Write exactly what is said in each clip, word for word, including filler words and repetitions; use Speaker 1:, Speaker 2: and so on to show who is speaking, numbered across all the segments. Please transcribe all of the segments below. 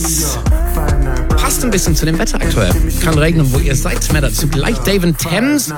Speaker 1: Stars. Passt ein bisschen zu dem Wetter aktuell. Kann regnen, wo ihr seid. Mehr dazu gleich David Thames.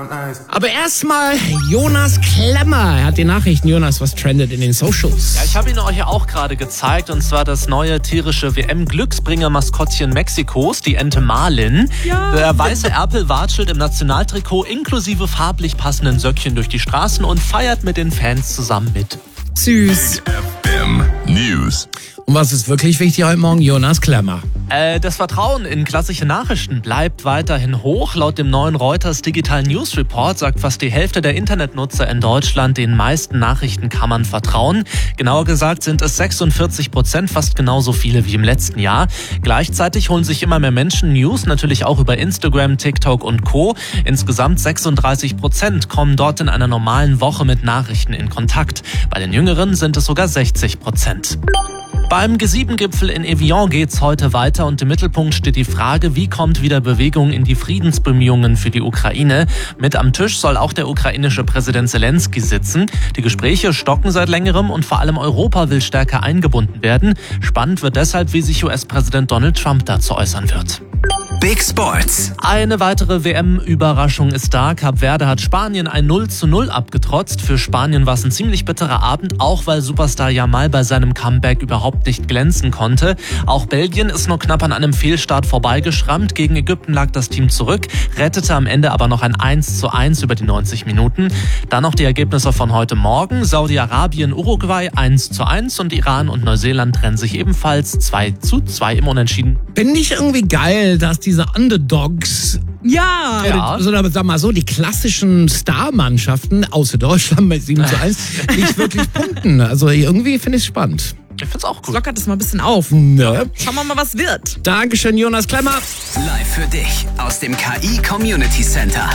Speaker 1: Aber erstmal Jonas Klemmer. Er hat die Nachrichten. Jonas, was trendet in den Socials?
Speaker 2: Ja, ich habe ihn euch ja auch gerade gezeigt. Und zwar das neue tierische W M-Glücksbringer-Maskottchen Mexikos, die Ente Marlin.
Speaker 1: Ja.
Speaker 2: Der weiße Erpel watschelt im Nationaltrikot inklusive farblich passenden Söckchen durch die Straßen und feiert mit den Fans zusammen mit.
Speaker 1: Süß.
Speaker 3: F M News.
Speaker 1: Und was ist wirklich wichtig heute Morgen? Jonas Klemmer.
Speaker 2: Äh, das Vertrauen in klassische Nachrichten bleibt weiterhin hoch. Laut dem neuen Reuters Digital News Report sagt fast die Hälfte der Internetnutzer in Deutschland, den meisten Nachrichtenkammern vertrauen. Genauer gesagt sind es sechsundvierzig Prozent, fast genauso viele wie im letzten Jahr. Gleichzeitig holen sich immer mehr Menschen News, natürlich auch über Instagram, TikTok und Co. Insgesamt sechsunddreißig Prozent kommen dort in einer normalen Woche mit Nachrichten in Kontakt. Bei den Jüngeren sind es sogar sechzig Prozent. Beim G sieben Gipfel in Evian geht's heute weiter und im Mittelpunkt steht die Frage, wie kommt wieder Bewegung in die Friedensbemühungen für die Ukraine? Mit am Tisch soll auch der ukrainische Präsident Zelensky sitzen. Die Gespräche stocken seit längerem und vor allem Europa will stärker eingebunden werden. Spannend wird deshalb, wie sich U S-Präsident Donald Trump dazu äußern wird.
Speaker 4: Big Sports.
Speaker 2: Eine weitere W M-Überraschung ist da. Kap Verde hat Spanien ein null zu null abgetrotzt. Für Spanien war es ein ziemlich bitterer Abend, auch weil Superstar Yamal bei seinem Comeback überhaupt nicht glänzen konnte. Auch Belgien ist nur knapp an einem Fehlstart vorbeigeschrammt. Gegen Ägypten lag das Team zurück, rettete am Ende aber noch ein eins zu eins über die neunzig Minuten. Dann noch die Ergebnisse von heute Morgen. Saudi-Arabien, Uruguay eins zu eins und Iran und Neuseeland trennen sich ebenfalls zwei zu zwei im Unentschieden.
Speaker 1: Finde ich irgendwie geil, dass diese Underdogs,
Speaker 5: Ja.
Speaker 2: Ja.
Speaker 1: oder, oder sag mal so, die klassischen Star-Mannschaften, außer Deutschland mit sieben zu eins, nicht wirklich punkten. Also irgendwie finde ich es spannend.
Speaker 2: Ich find's auch gut.
Speaker 5: Lockert das mal ein bisschen auf.
Speaker 1: Ja.
Speaker 5: Schauen wir mal, was wird.
Speaker 1: Dankeschön, Jonas Klemmer.
Speaker 4: Live für dich aus dem K I Community Center.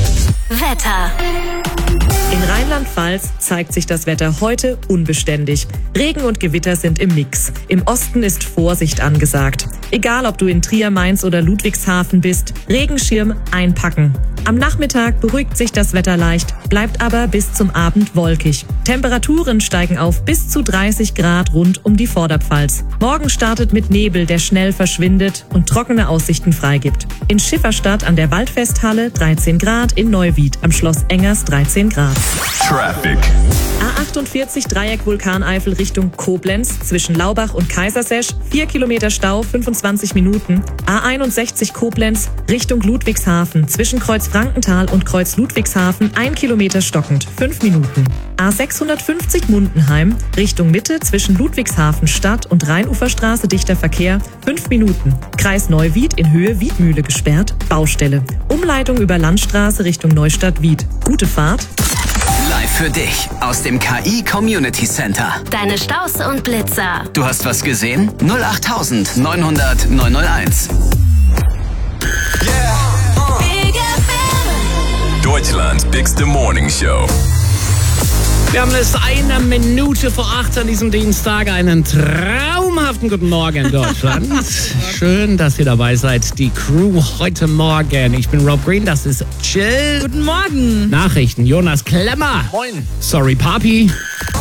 Speaker 6: Wetter.
Speaker 7: In Rheinland-Pfalz zeigt sich das Wetter heute unbeständig. Regen und Gewitter sind im Mix. Im Osten ist Vorsicht angesagt. Egal, ob du in Trier, Mainz oder Ludwigshafen bist, Regenschirm einpacken. Am Nachmittag beruhigt sich das Wetter leicht, bleibt aber bis zum Abend wolkig. Temperaturen steigen auf bis zu dreißig Grad rund um die Vorderpfalz. Morgen startet mit Nebel, der schnell verschwindet und trockene Aussichten freigibt. In Schifferstadt an der Waldfesthalle dreizehn Grad, in Neuwied am Schloss Engers dreizehn Grad.
Speaker 3: Traffic.
Speaker 7: A achtundvierzig Dreieck Vulkaneifel Richtung Koblenz zwischen Laubach und Kaisersesch, vier Kilometer Stau, fünfundzwanzig Minuten. A einundsechzig Koblenz Richtung Ludwigshafen zwischen Kreuz Frankenthal und Kreuz Ludwigshafen, ein Kilometer stockend, fünf Minuten. A sechshundertfünfzig Mundenheim Richtung Mitte zwischen Ludwigshafen Stadt und Rheinuferstraße dichter Verkehr, fünf Minuten. Kreis Neuwied in Höhe Wiedmühle gesperrt, Baustelle. Umleitung über Landstraße Richtung Neustadt-Wied. Gute Fahrt.
Speaker 4: Live für dich aus dem K I Community Center.
Speaker 6: Deine Staus und Blitzer.
Speaker 4: Du hast was gesehen? null acht neunhundert neunhunderteins.
Speaker 6: Big F M.
Speaker 3: Deutschlands bigste Morning Show.
Speaker 1: Wir haben es eine Minute vor acht an diesem Dienstag. Einen traumhaften guten Morgen, Deutschland. Schön, dass ihr dabei seid. Die Crew heute Morgen. Ich bin Rob Green, das ist Chill.
Speaker 5: Guten Morgen.
Speaker 1: Nachrichten, Jonas Klemmer.
Speaker 2: Moin.
Speaker 1: Sorry, Papi.